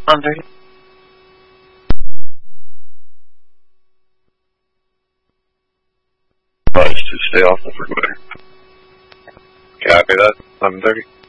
Under. To stay off the freeway. Copy that. 11:30.